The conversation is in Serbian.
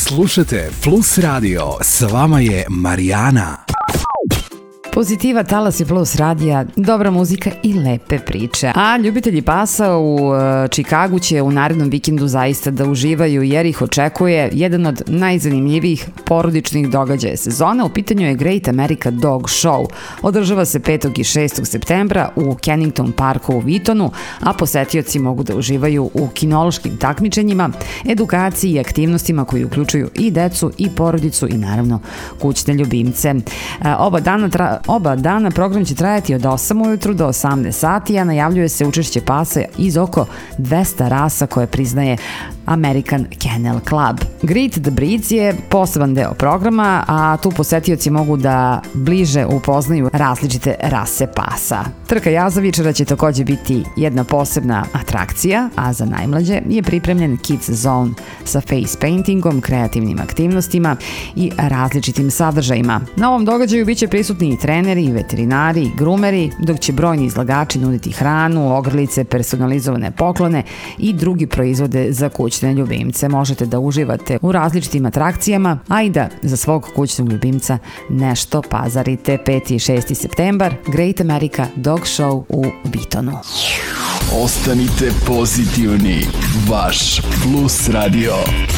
Slušajte Plus Radio, s vama je Marijana. Pozitiva, Talasi Plus radija, dobra muzika i lepe priče. A ljubitelji pasa u Čikagu će u narednom vikendu zaista da uživaju jer ih očekuje jedan od najzanimljivijih porodičnih događaja sezone. U pitanju je Great America Dog Show. Održava se 5. i 6. septembra u Kennington Parku u Wheatonu, a posetioci mogu da uživaju u kinološkim takmičenjima, edukaciji i aktivnostima koji uključuju i decu i porodicu i naravno kućne ljubimce. Oba dana program će trajati od 8 ujutru do 18 sati, a najavljuje se učešće pasa iz oko 200 rasa koje priznaje American Kennel Club. Greet the Breeds je poseban deo programa, a tu posetioci mogu da bliže upoznaju različite rase pasa. Trka jazavičara će takođe biti jedna posebna atrakcija, a za najmlađe je pripremljen Kids Zone sa face paintingom, kreativnim aktivnostima i različitim sadržajima. Na ovom događaju biće prisutni i treneri, veterinari, i grumeri, dok će brojni izlagači nuditi hranu, ogrlice, personalizovane poklone i drugi proizvode za kućne ljubimce. Možete da uživate u različitim atrakcijama, a i da za svog kućnog ljubimca nešto pazarite. 5. i 6. septembar, Great America Dog Show u Wheatonu. Ostanite pozitivni, vaš Plus Radio.